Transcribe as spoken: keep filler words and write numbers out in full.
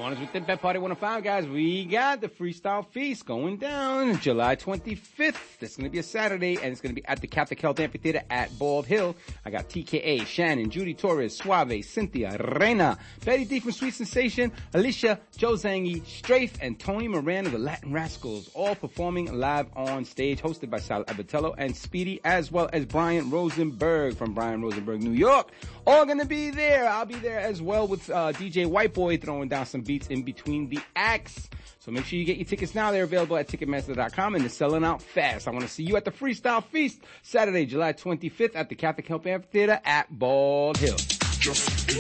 Mornings with the Bet Party one oh five, guys. We got the Freestyle Feast going down July twenty-fifth. It's going to be a Saturday, and it's going to be at the Catholic Health Amphitheater at Bald Hill. I got T K A, Shannon, Judy Torres, Suave, Cynthia, Reina, Betty D from Sweet Sensation, Alicia, Joe Zangi, Strafe, and Tony Moran of the Latin Rascals, all performing live on stage, hosted by Sal Abatello and Speedy, as well as Brian Rosenberg from Brian Rosenberg, New York. All going to be there. I'll be there as well with uh, D J Whiteboy throwing down some beats in between the acts. So make sure you get your tickets now. They're available at Ticketmaster dot com, and they're selling out fast. I want to see you at the Freestyle Feast Saturday, July twenty-fifth at the Catholic Health Amphitheater at Bald Hill.